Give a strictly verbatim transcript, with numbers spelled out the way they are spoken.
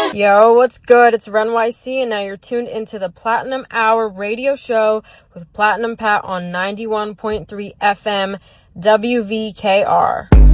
Yo, what's good? It's Ren Y C, and now you're tuned into the Platinum Hour radio show with Platinum Pat on ninety-one point three F M W V K R.